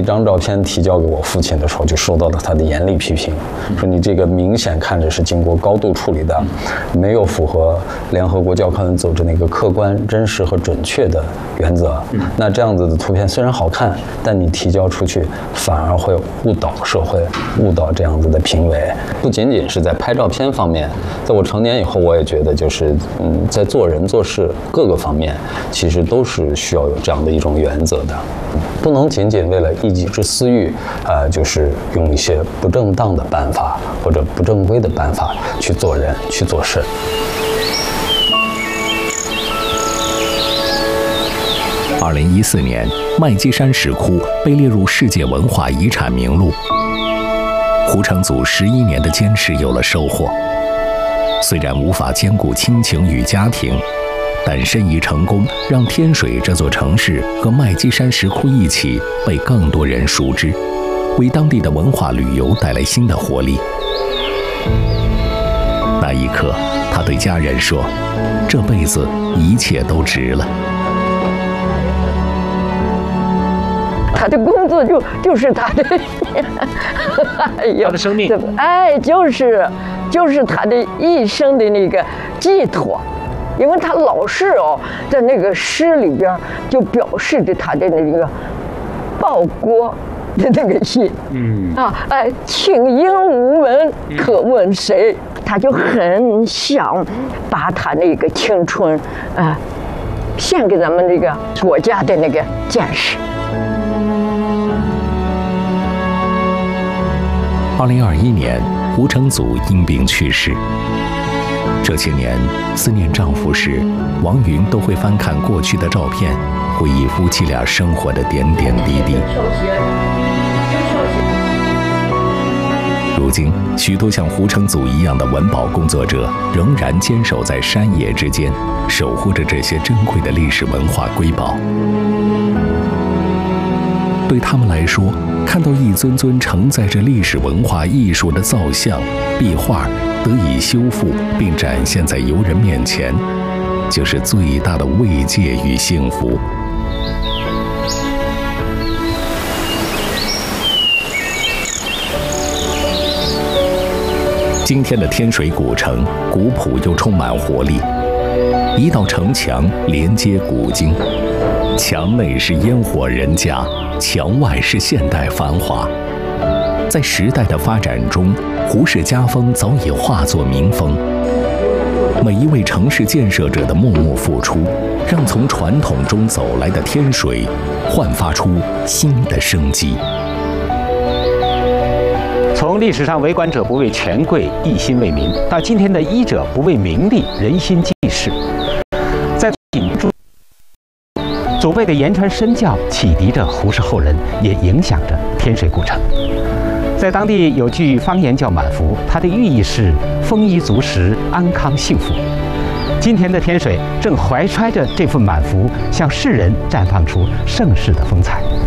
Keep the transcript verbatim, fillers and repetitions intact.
张照片提交给我父亲的时候，就受到了他的严厉批评，说你这个明显看着是经过高度处理的，没有符合联合国教科文组织那个客观、真实和准确的原则。那这样子的图片虽然好看，但你提交出去反而会误导社会，误导这样子的评委。不仅仅是在拍照片方面，在我成年以后，我也觉得就是嗯，在做人做事各个方面，其实都是需要有这样的一种原则的，不能仅仅为了一己之私欲，呃，就是用一些不正当的办法或者不正规的办法去做人去做事。 二零一四年，麦积山石窟被列入世界文化遗产名录。胡成祖十一年的坚持有了收获，虽然无法兼顾亲情与家庭，但申遗成功让天水这座城市和麦积山石窟一起被更多人熟知，为当地的文化旅游带来新的活力。那一刻，他对家人说：“这辈子一切都值了。” 他的工作就就是他的，哎呦， 他的生命， 哎，就是就是他的一生的那个寄托。因为他老是哦，在那个诗里边就表示着他的那个报国的那个心，嗯啊，哎，请应无闻，可问谁？他就很想把他那个青春啊，献给咱们这个国家的那个建设。 二零二一年，胡成祖因病去世。这些年，思念丈夫时，王云都会翻看过去的照片，回忆夫妻俩生活的点点滴滴。如今，许多像胡成祖一样的文保工作者，仍然坚守在山野之间，守护着这些珍贵的历史文化瑰宝。对他们来说，看到一尊尊承载着历史文化艺术的造像、壁画得以修复并展现在游人面前，就是最大的慰藉与幸福。今天的天水古城，古朴又充满活力。一道城墙连接古今，墙内是烟火人家，墙外是现代繁华。在时代的发展中，胡氏家风早已化作民风。每一位城市建设者的默默付出，让从传统中走来的天水焕发出新的生机。 从历史上为官者不为权贵，一心为民，到今天的医者不为名利，人心济世，在祖辈的言传身教启迪着胡氏后人，也影响着天水古城。在当地有句方言叫满福，它的寓意是丰衣足食、安康幸福。今天的天水正怀揣着这份满福，向世人绽放出盛世的风采。